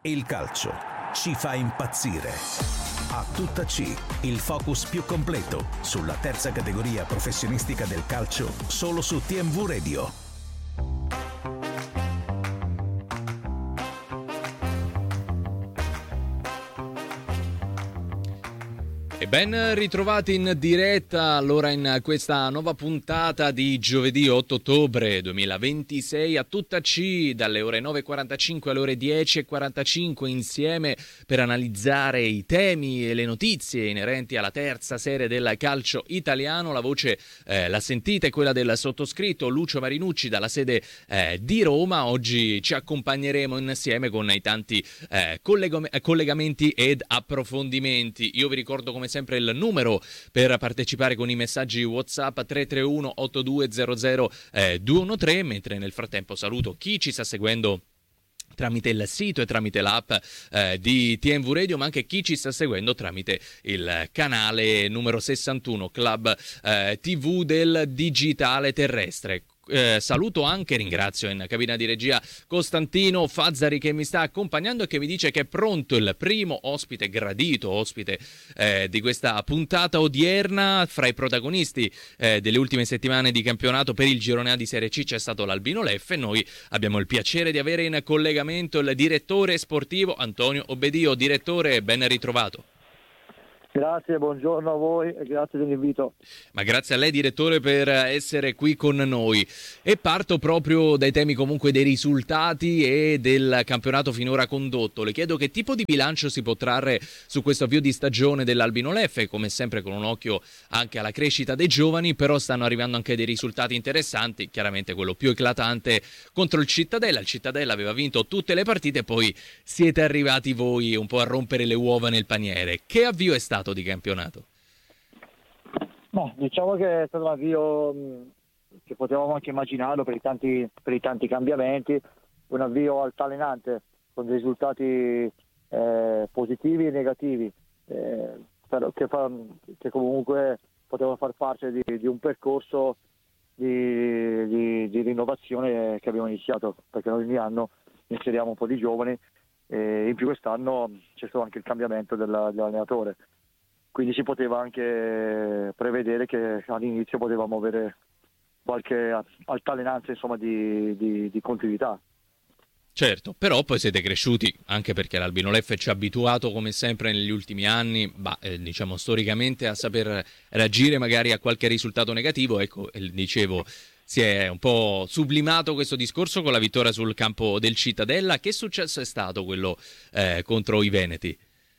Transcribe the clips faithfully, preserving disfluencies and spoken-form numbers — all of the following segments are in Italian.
Il calcio ci fa impazzire. A tutta C, il focus più completo sulla terza categoria professionistica del calcio, solo su T M V Radio. E ben ritrovati in diretta allora in questa nuova puntata di giovedì otto ottobre duemilaventisei a tutta C, dalle ore nove e quarantacinque alle ore dieci e quarantacinque, insieme per analizzare i temi e le notizie inerenti alla terza serie del calcio italiano. La voce eh, la sentite, quella del sottoscritto Lucio Marinucci dalla sede eh, di Roma. Oggi ci accompagneremo insieme con i tanti eh, colleg- collegamenti ed approfondimenti. Io vi ricordo come sempre il numero per partecipare con i messaggi WhatsApp tre tre uno otto due zero zero due uno tre, mentre nel frattempo saluto chi ci sta seguendo tramite il sito e tramite l'app eh, di T M V Radio, ma anche chi ci sta seguendo tramite il canale numero sessantuno Club eh, T V del digitale terrestre. Eh, saluto anche, ringrazio in cabina di regia Costantino Fazzari che mi sta accompagnando e che mi dice che è pronto il primo ospite, gradito ospite eh, di questa puntata odierna. Fra i protagonisti eh, delle ultime settimane di campionato per il girone A di Serie C c'è stato l'Albino Leffe. Noi abbiamo il piacere di avere in collegamento il direttore sportivo Antonio Obbedio. Direttore, ben ritrovato. Grazie, buongiorno a voi e grazie dell'invito. Ma grazie a lei, direttore, per essere qui con noi. E parto proprio dai temi comunque dei risultati e del campionato finora condotto. Le chiedo che tipo di bilancio si può trarre su questo avvio di stagione dell'Albino Leffe, come sempre con un occhio anche alla crescita dei giovani, però stanno arrivando anche dei risultati interessanti, chiaramente quello più eclatante contro il Cittadella. Il Cittadella aveva vinto tutte le partite, poi siete arrivati voi un po' a rompere le uova nel paniere. Che avvio è stato di campionato? No, diciamo che è stato un avvio mh, che potevamo anche immaginarlo per i tanti, per i tanti cambiamenti, un avvio altalenante con dei risultati eh, positivi e negativi, eh, però che, fa, che comunque potevano far parte di, di un percorso di, di, di rinnovazione che abbiamo iniziato, perché noi ogni anno inseriamo un po' di giovani e in più quest'anno c'è stato anche il cambiamento della, dell'allenatore. Quindi si poteva anche prevedere che all'inizio potevamo avere qualche altalenanza, insomma, di, di, di continuità. Certo, però poi siete cresciuti, anche perché l'Albino Leffe ci ha abituato come sempre negli ultimi anni, bah, eh, diciamo storicamente, a saper reagire magari a qualche risultato negativo. Ecco, eh, dicevo, si è un po' sublimato questo discorso con la vittoria sul campo del Cittadella. Che successo è stato quello eh, contro i Veneti?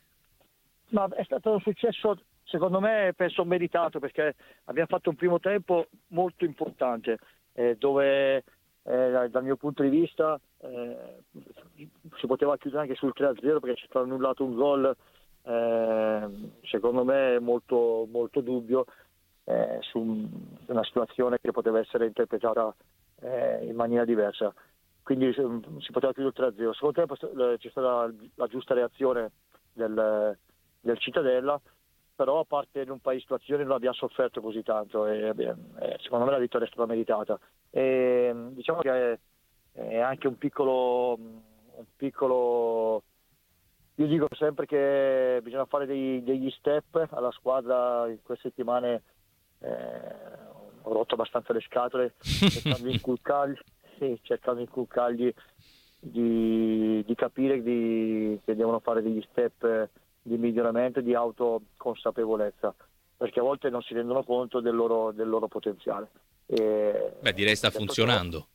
Ma è stato un successo, secondo me, penso meritato, perché abbiamo fatto un primo tempo molto importante, eh, dove eh, dal mio punto di vista eh, si poteva chiudere anche sul tre a zero, perché ci è stato annullato un gol, eh, secondo me molto, molto dubbio, eh, su una situazione che poteva essere interpretata eh, in maniera diversa. Quindi si poteva chiudere il tre a zero. Secondo tempo c'è stata la giusta reazione del del Cittadella, però a parte in un paio di situazioni non abbiamo sofferto così tanto e beh, secondo me la vittoria è stata meritata. E, diciamo che è, è anche un piccolo un piccolo io dico sempre che bisogna fare dei, degli step alla squadra. In queste settimane eh, ho rotto abbastanza le scatole cercando di inculcargli sì, cercando di inculcargli di, di capire di, che devono fare degli step di miglioramento e di autoconsapevolezza, perché a volte non si rendono conto del loro, del loro potenziale. E Beh, direi sta funzionando.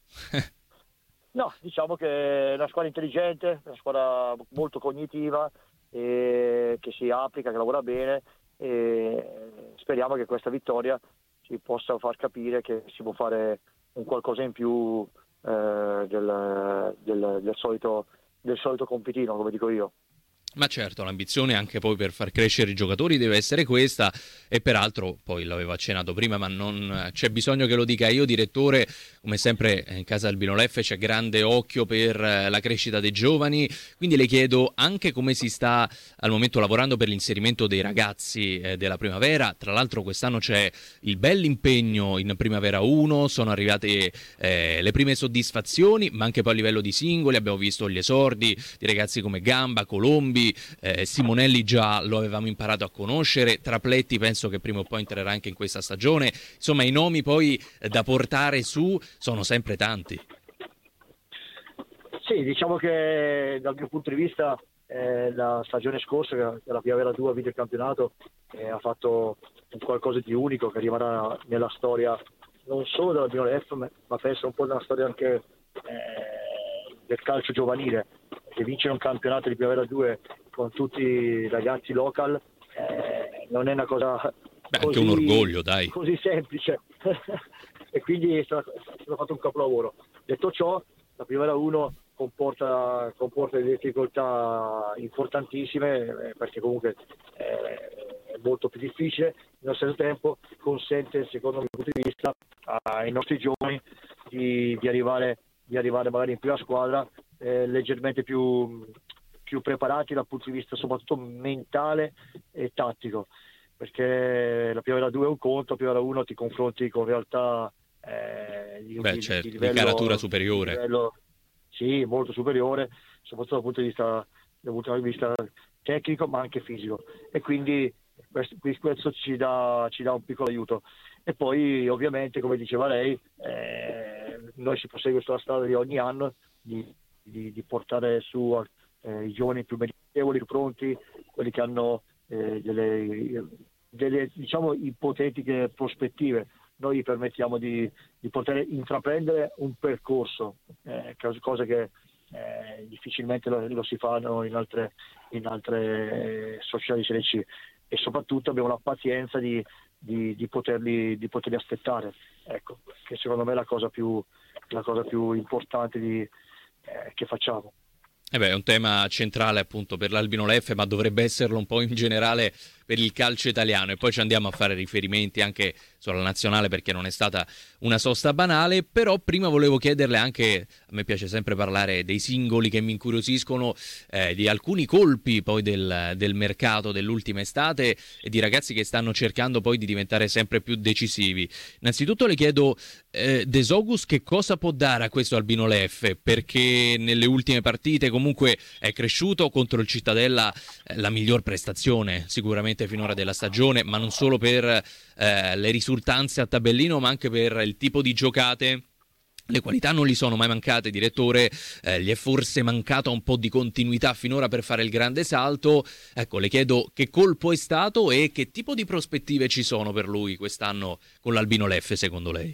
No, diciamo che è una squadra intelligente, una squadra molto cognitiva, e che si applica, che lavora bene, e speriamo che questa vittoria ci possa far capire che si può fare un qualcosa in più eh, del, del, del solito del solito compitino, come dico io. Ma certo, l'ambizione anche poi per far crescere i giocatori deve essere questa, e peraltro poi l'avevo accennato prima, ma non c'è bisogno che lo dica io, direttore, come sempre in casa Albino Leffe c'è grande occhio per la crescita dei giovani, quindi le chiedo anche come si sta al momento lavorando per l'inserimento dei ragazzi eh, della Primavera. Tra l'altro quest'anno c'è il bell'impegno in Primavera uno, sono arrivate eh, le prime soddisfazioni, ma anche poi a livello di singoli abbiamo visto gli esordi di ragazzi come Gamba, Colombi, Eh, Simonelli già lo avevamo imparato a conoscere, Trapletti penso che prima o poi entrerà anche in questa stagione, insomma i nomi poi eh, da portare su sono sempre tanti. Sì, diciamo che dal mio punto di vista eh, la stagione scorsa, che la Primavera due ha vinto il campionato, eh, ha fatto un qualcosa di unico che rimarrà nella storia non solo dell'Albino Leffe, ma penso un po' nella storia anche eh, del calcio giovanile, che vincere un campionato di Primavera due con tutti i ragazzi local eh, non è una cosa Beh, così, anche un orgoglio, dai. così semplice e quindi è stato, è stato fatto un capolavoro. Detto ciò, la Primavera uno comporta, comporta delle difficoltà importantissime eh, perché comunque eh, è molto più difficile, nello stesso tempo consente, secondo il mio punto di vista, ai nostri giovani di, di arrivare di arrivare magari in prima squadra eh, leggermente più, più preparati dal punto di vista soprattutto mentale e tattico, perché la Primavera due è un conto, la Primavera uno ti confronti con realtà eh, di, Beh, di, certo, di, di livello, caratura superiore. di livello, sì, molto superiore, soprattutto dal punto di vista, dal punto di vista tecnico ma anche fisico, e quindi questo, questo ci dà, ci dà un piccolo aiuto. E poi ovviamente, come diceva lei, eh, noi si prosegue sulla strada di ogni anno di, di, di portare su eh, i giovani più meritevoli, più pronti, quelli che hanno eh, delle, delle diciamo ipotetiche prospettive. Noi gli permettiamo di, di poter intraprendere un percorso, eh, cosa che eh, difficilmente lo, lo si fanno in altre, in altre eh, società di Serie C, e soprattutto abbiamo la pazienza di Di, di, poterli, di poterli aspettare, ecco, che secondo me è la cosa più, la cosa più importante di, eh, che facciamo. Eh beh, è un tema centrale appunto per l'Albino Leffe, ma dovrebbe esserlo un po' in generale per il calcio italiano, e poi ci andiamo a fare riferimenti anche sulla nazionale perché non è stata una sosta banale. Però prima volevo chiederle anche, a me piace sempre parlare dei singoli che mi incuriosiscono, eh, di alcuni colpi poi del, del mercato dell'ultima estate e di ragazzi che stanno cercando poi di diventare sempre più decisivi. Innanzitutto le chiedo, eh, De Zogus che cosa può dare a questo Albino Leffe, perché nelle ultime partite comunque è cresciuto, contro il Cittadella eh, la miglior prestazione sicuramente finora della stagione, ma non solo per eh, le risultanze a tabellino, ma anche per il tipo di giocate. Le qualità non gli sono mai mancate, direttore, eh, gli è forse mancato un po' di continuità finora per fare il grande salto. Ecco, le chiedo che colpo è stato e che tipo di prospettive ci sono per lui quest'anno con l'Albino Leffe, secondo lei?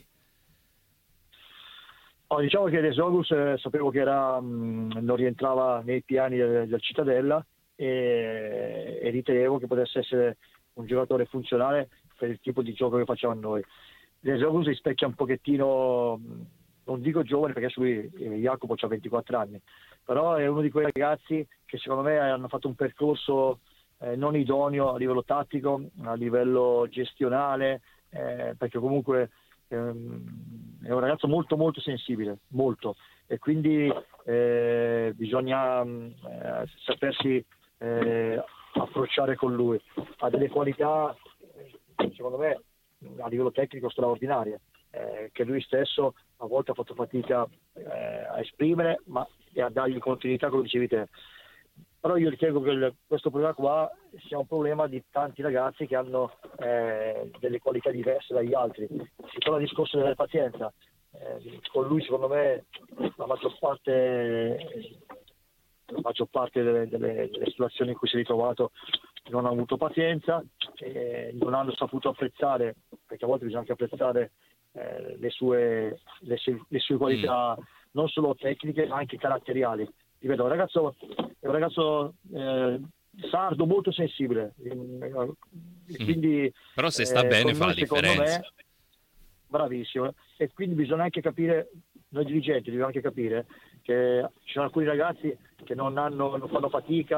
Oh, diciamo che De Zogus eh, sapevo che era, mh, non rientrava nei piani del, del Cittadella, e, e ritenevo che potesse essere un giocatore funzionale per il tipo di gioco che facciamo noi. De Zogus rispecchia un pochettino, non dico giovane perché su lui eh, Jacopo ha ventiquattro anni, però è uno di quei ragazzi che secondo me hanno fatto un percorso eh, non idoneo a livello tattico, a livello gestionale, eh, perché comunque ehm, è un ragazzo molto molto sensibile, molto, e quindi eh, bisogna eh, sapersi eh, approcciare con lui. Ha delle qualità secondo me a livello tecnico straordinarie, eh, che lui stesso a volte ha fatto fatica eh, a esprimere, ma e a dargli continuità, come dicevi te. Però io ritengo che il, questo problema qua sia un problema di tanti ragazzi che hanno eh, delle qualità diverse dagli altri. Si torna al discorso della pazienza. Eh, con lui secondo me la maggior parte la maggior parte delle, delle, delle situazioni in cui si è ritrovato non ha avuto pazienza, eh, non hanno saputo apprezzare, perché a volte bisogna anche apprezzare eh, le, sue, le, le sue qualità, mm. non solo tecniche ma anche caratteriali. Ripeto, un ragazzo, è un ragazzo eh, sardo, molto sensibile, e quindi, però se sta eh, bene fa noi, la differenza. Me, bravissimo, e quindi bisogna anche capire, noi dirigenti dobbiamo anche capire che ci sono alcuni ragazzi che non, hanno, non fanno fatica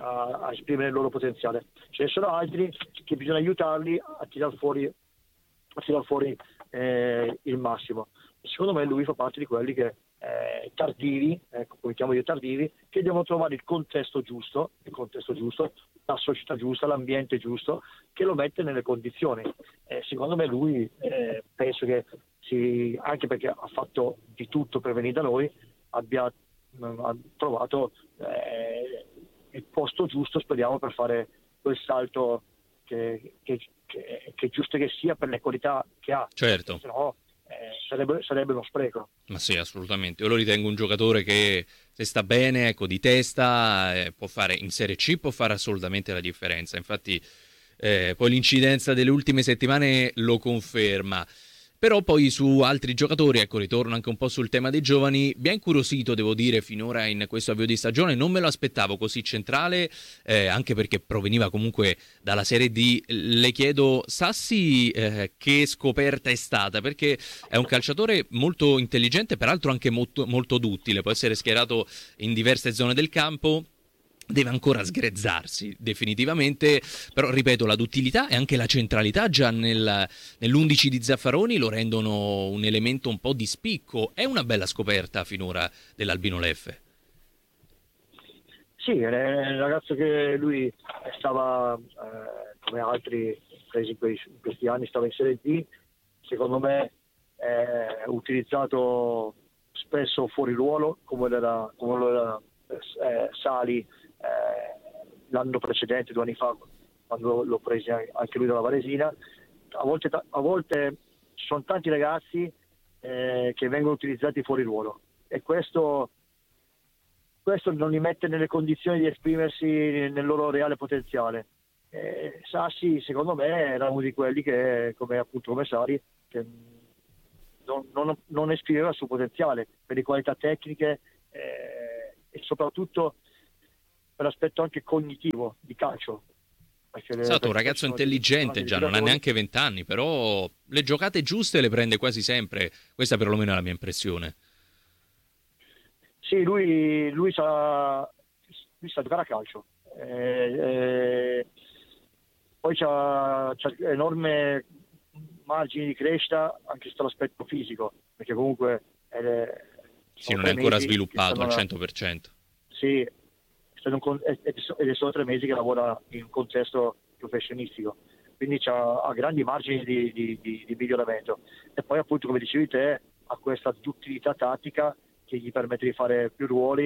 a, a esprimere il loro potenziale. Ce ne sono altri che bisogna aiutarli a tirar fuori, a tirar fuori eh, il massimo. Secondo me lui fa parte di quelli che eh, tardivi, ecco, come chiamo io tardivi, che devono trovare il contesto giusto, il contesto giusto, la società giusta, l'ambiente giusto, che lo mette nelle condizioni. Eh, secondo me lui, eh, penso che si, anche perché ha fatto di tutto per venire da noi, abbia mh, ha trovato eh, il posto giusto, speriamo, per fare quel salto che, che, che, che è giusto che sia per le qualità che ha. Certo. Se no, eh, sarebbe, sarebbe uno spreco. Ma sì, assolutamente. Io lo ritengo un giocatore che, se sta bene, ecco, di testa, eh, può fare in Serie C, può fare assolutamente la differenza. Infatti, eh, poi l'incidenza delle ultime settimane lo conferma. Però poi su altri giocatori, ecco, ritorno anche un po' sul tema dei giovani, mi ha incuriosito, devo dire, finora in questo avvio di stagione, non me lo aspettavo così centrale, eh, anche perché proveniva comunque dalla Serie D. Le chiedo, Sassi, eh, che scoperta è stata? Perché è un calciatore molto intelligente, peraltro anche molto, molto duttile, può essere schierato in diverse zone del campo. Deve ancora sgrezzarsi definitivamente, però ripeto, la duttilità e anche la centralità già nel, nell'undici di Zaffaroni lo rendono un elemento un po' di spicco. È una bella scoperta finora dell'Albino Leffe. Sì, è un ragazzo che lui stava, eh, come altri presi in, quei, in questi anni, stava in Serie D, secondo me è utilizzato spesso fuori ruolo, come lo era, come lo era eh, Sali Eh, l'anno precedente, due anni fa, quando l'ho preso anche lui dalla Varesina. A volte, a volte ci sono tanti ragazzi eh, che vengono utilizzati fuori ruolo, e questo, questo non li mette nelle condizioni di esprimersi nel loro reale potenziale. Eh, Sassi, secondo me, era uno di quelli che, come appunto come Sari, che non, non, non esprimeva il suo potenziale per le qualità tecniche eh, e soprattutto per l'aspetto anche cognitivo di calcio. È stato un ragazzo intelligente, già non ha neanche vent'anni, però le giocate giuste le prende quasi sempre, questa perlomeno è la mia impressione. Sì, lui, lui, sa, lui sa giocare a calcio, eh, eh, poi c'ha, c'ha enorme margini di crescita anche sotto l'aspetto fisico, perché comunque eh, sì, non è ancora sviluppato al cento per cento. Sì, ed è solo tre mesi che lavora in un contesto professionistico, quindi ha grandi margini di, di, di, di miglioramento, e poi appunto, come dicevi te, ha questa duttilità tattica che gli permette di fare più ruoli.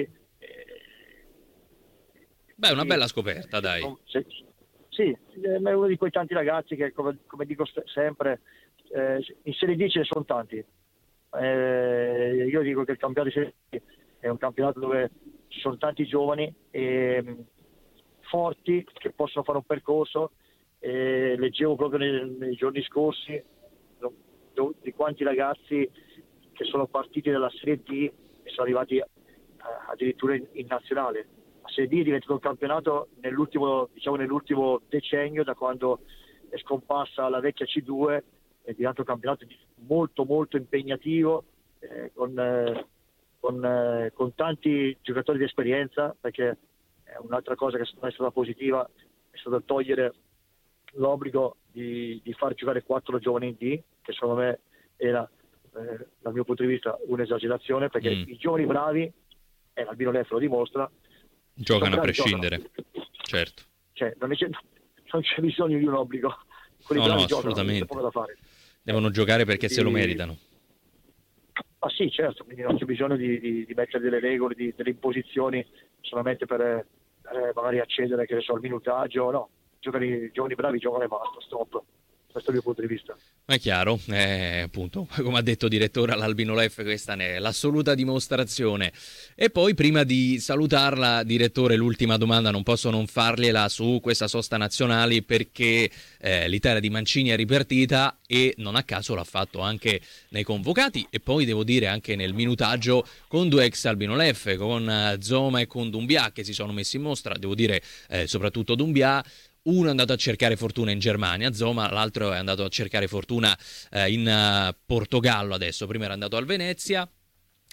Beh, è una bella scoperta, dai. Sì, sì, è uno di quei tanti ragazzi che, come, come dico sempre, eh, in Serie D ce ne sono tanti. Eh, io dico che il campionato di Serie D è un campionato dove ci sono tanti giovani e forti che possono fare un percorso. E leggevo proprio nei, nei giorni scorsi no, do, di quanti ragazzi che sono partiti dalla Serie D e sono arrivati eh, addirittura in, in nazionale. La Serie D è diventato un campionato nell'ultimo, diciamo, nell'ultimo decennio, da quando è scomparsa la vecchia C due, è diventato un campionato molto molto impegnativo, eh, con eh, Con, eh, con tanti giocatori di esperienza, perché è un'altra cosa che secondo me è stata positiva, è stato togliere l'obbligo di, di far giocare quattro giovani in D, che secondo me era, eh, dal mio punto di vista, un'esagerazione, perché mm. i giovani bravi, e l'Albino Leffe lo dimostra, giocano a prescindere, giocano. Certo. Cioè, non, c'è, non c'è bisogno di un obbligo. Quelli no, bravi no, giocano, assolutamente. da fare. Devono giocare perché Quindi... se lo meritano. Ah sì, certo, quindi non c'è bisogno di, di, di mettere delle regole, di, delle imposizioni solamente per eh, magari accedere, che ne so, al minutaggio. No, giocano i giovani bravi, giocano e basta, stop. Questo è il mio punto di vista. Ma è chiaro, eh, appunto, come ha detto il direttore all'Albino Leffe, questa ne è l'assoluta dimostrazione. E poi, prima di salutarla, direttore, l'ultima domanda, non posso non fargliela su questa sosta nazionali, perché eh, l'Italia di Mancini è ripartita e non a caso l'ha fatto anche nei convocati, e poi devo dire anche nel minutaggio, con due ex Albino Leffe, con Zoma e con Doumbia, che si sono messi in mostra, devo dire eh, soprattutto Doumbia. Uno è andato a cercare fortuna in Germania, Zoma, l'altro è andato a cercare fortuna eh, in uh, Portogallo adesso, prima era andato al Venezia.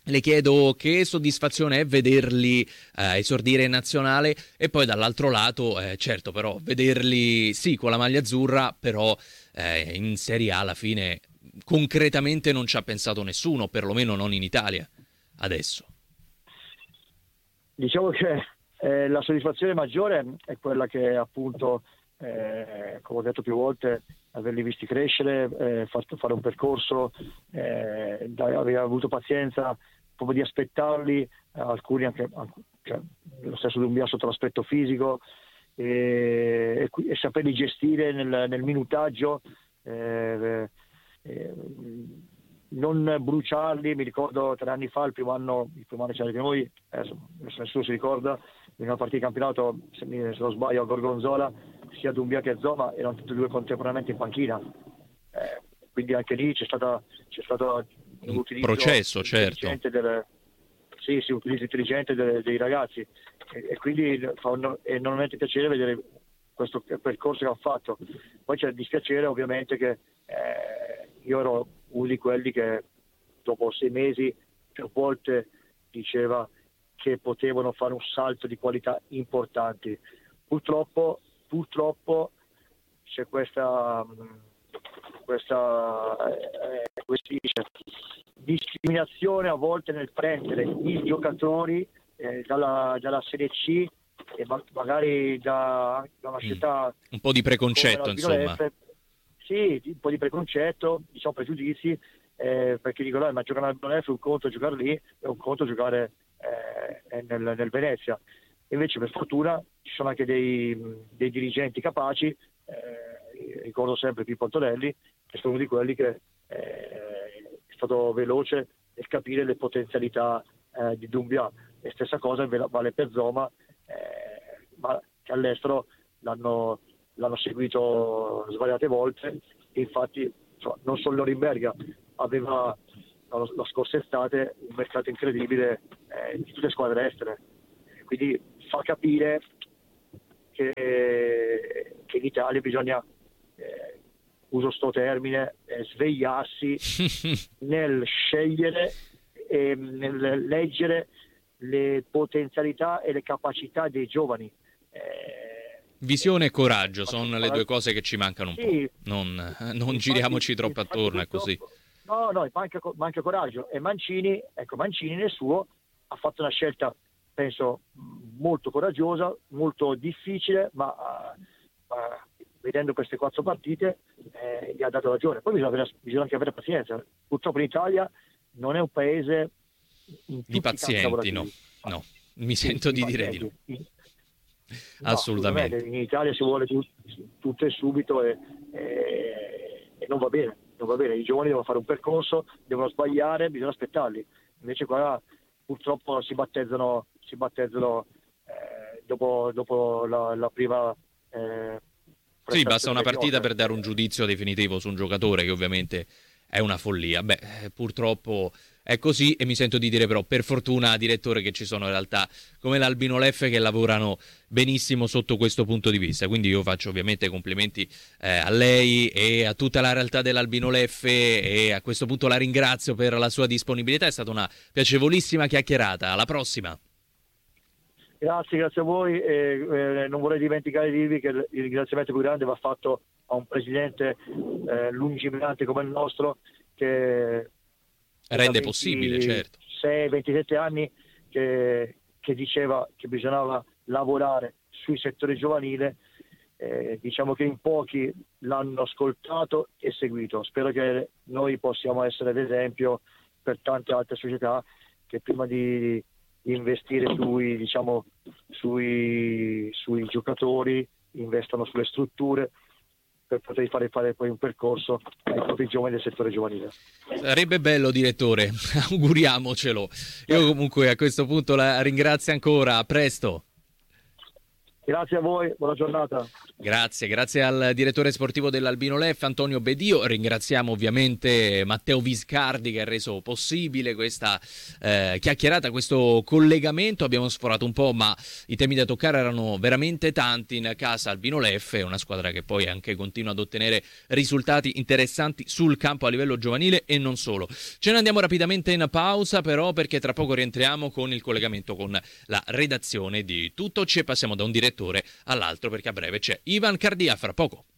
le chiedo che soddisfazione è vederli eh, esordire in nazionale e poi dall'altro lato, eh, certo però, vederli sì con la maglia azzurra, però eh, in Serie A alla fine concretamente non ci ha pensato nessuno, perlomeno non in Italia, adesso. Diciamo che eh, la soddisfazione maggiore è quella che appunto, eh, come ho detto più volte, averli visti crescere, eh, far, fare un percorso, eh, da, aver avuto pazienza proprio di aspettarli, eh, alcuni anche, cioè, lo stesso Doumbia sotto l'aspetto fisico, e, e, e saperli gestire nel, nel minutaggio, eh, eh, non bruciarli. Mi ricordo tre anni fa, il primo anno, il primo anno c'era di noi, adesso nessuno si ricorda, in una partita di campionato, se, mi, se non sbaglio, a Gorgonzola, sia Doumbia che Zoma erano tutti e due contemporaneamente in panchina, eh, quindi anche lì c'è stata c'è stato un utilizzo processo, certo. Delle, sì, sì, un utilizzo intelligente dei, dei ragazzi, e, e quindi fa un, è enormemente piacere vedere questo percorso che hanno fatto. Poi c'è il dispiacere ovviamente che eh, io ero uno di quelli che dopo sei mesi più volte diceva che potevano fare un salto di qualità importanti. Purtroppo, purtroppo c'è questa, questa eh, questi, discriminazione a volte nel prendere i giocatori eh, dalla, dalla Serie C e ma, magari da, da una scelta mm. un po' di preconcetto, insomma. F. Sì, un po' di preconcetto, diciamo pregiudizi, eh, perché dicono, ma giocare al Albino F è un conto giocare lì, è un conto giocare eh, nel, nel Venezia. Invece per fortuna ci sono anche dei, dei dirigenti capaci, eh, ricordo sempre Pippo Antonelli, che sono uno di quelli che eh, è stato veloce nel capire le potenzialità eh, di Doumbia. E stessa cosa vale per Zoma, eh, ma che all'estero l'hanno, l'hanno seguito svariate volte. E infatti insomma, non solo Norimberga aveva la, la scorsa estate un mercato incredibile eh, di tutte le squadre estere, quindi fa capire che, che in Italia bisogna, eh, uso sto termine, eh, svegliarsi nel scegliere e nel leggere le potenzialità e le capacità dei giovani. Eh, Visione e coraggio sono le due cose che ci mancano un sì, po'. Non, non infatti, giriamoci troppo attorno, è così. No, no, manca, manca coraggio. E Mancini, ecco, Mancini nel suo ha fatto una scelta, penso, molto coraggiosa, molto difficile, ma uh, uh, vedendo queste quattro partite eh, gli ha dato ragione. Poi bisogna, avere, bisogna anche avere pazienza. Purtroppo in Italia non è un paese in di pazienti, no, no, mi sento di, di dire di no. In, no assolutamente. In Italia si vuole tutto, tutto e subito e, e, e non va bene, non va bene. I giovani devono fare un percorso, devono sbagliare, bisogna aspettarli. Invece qua purtroppo si battezzano, si battezzano eh, dopo, dopo la, la prima eh, sì, basta una partita per dare un giudizio definitivo su un giocatore, che ovviamente è una follia. Beh, purtroppo è così, e mi sento di dire però, per fortuna, direttore, che ci sono realtà come l'Albino Leffe che lavorano benissimo sotto questo punto di vista. Quindi io faccio ovviamente complimenti eh, a lei e a tutta la realtà dell'Albino Leffe, e a questo punto la ringrazio per la sua disponibilità. È stata una piacevolissima chiacchierata. Alla prossima. Grazie, grazie a voi. E, eh, non vorrei dimenticare di dirvi che il ringraziamento più grande va fatto a un presidente eh, lungimirante come il nostro, che rende possibile, certo. sei ventisette anni che, che diceva che bisognava lavorare sui settori giovanile. Eh, diciamo che in pochi l'hanno ascoltato e seguito. Spero che noi possiamo essere d'esempio per tante altre società che prima di investire sui, diciamo, sui, sui giocatori investano sulle strutture per poter fare, fare poi un percorso ai propri giovani del settore giovanile. Sarebbe bello, direttore, auguriamocelo. Io comunque a questo punto la ringrazio ancora, a presto. Grazie a voi, buona giornata. Grazie, grazie al direttore sportivo dell'Albino Leffe, Antonio Bedio. Ringraziamo ovviamente Matteo Viscardi che ha reso possibile questa eh, chiacchierata, questo collegamento. Abbiamo sforato un po', ma i temi da toccare erano veramente tanti in casa Albino Leffe, una squadra che poi anche continua ad ottenere risultati interessanti sul campo a livello giovanile e non solo. Ce ne andiamo rapidamente in pausa però, perché tra poco rientriamo con il collegamento con la redazione di Tutto Ci e passiamo da un direttore all'altro, perché a breve c'è Ivan Cardia, fra poco.